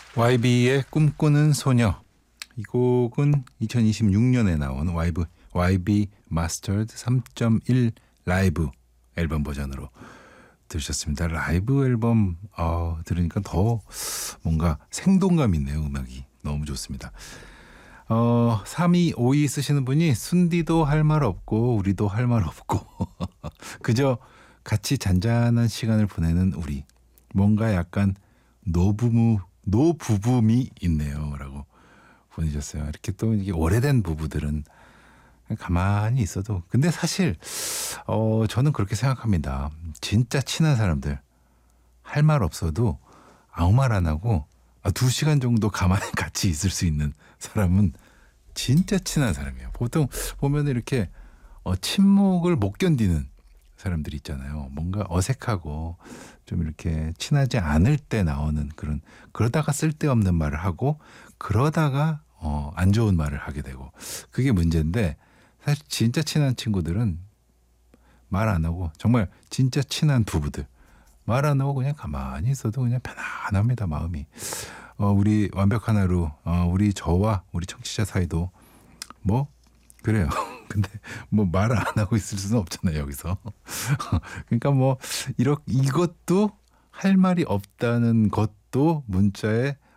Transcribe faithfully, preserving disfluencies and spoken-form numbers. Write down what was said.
와이비의 꿈꾸는 소녀. 이 곡은 이천이십육 년에 나온 와이비, 와이비 마스터드 삼 점 일 라이브 앨범 버전으로 들으셨습니다. 라이브 앨범 어, 들으니까 더 뭔가 생동감 있네요. 음악이 너무 좋습니다. 어, 삼이오이 쓰시는 분이 순디도 할 말 없고 우리도 할 말 없고 그저 같이 잔잔한 시간을 보내는 우리. 뭔가 약간 노부부, 노부부미 있네요. 라고 보내셨어요. 이렇게 또 이게 오래된 부부들은 가만히 있어도. 근데 사실, 어, 저는 그렇게 생각합니다. 진짜 친한 사람들. 할 말 없어도 아무 말 안 하고 두 시간 정도 가만히 같이 있을 수 있는 사람은 진짜 친한 사람이에요. 보통 보면 이렇게 어, 침묵을 못 견디는 사람들이 있잖아요. 뭔가 어색하고 좀 이렇게 친하지 않을 때 나오는 그런, 그러다가 쓸데없는 말을 하고 그러다가 어, 안 좋은 말을 하게 되고, 그게 문제인데, 사실 진짜 친한 친구들은 말 안 하고, 정말 진짜 친한 부부들 말 안 하고 그냥 가만히 있어도 그냥 편안합니다, 마음이. 어, 우리 완벽한 하루, 어, 우리 저와 우리 청취자 사이도 뭐 그래요. 근데 뭐 말 안 하고 있을 수는 없잖아요, 여기서. 그러니까 뭐 이렇게 이것도 할 말이 없다는 것도 문자에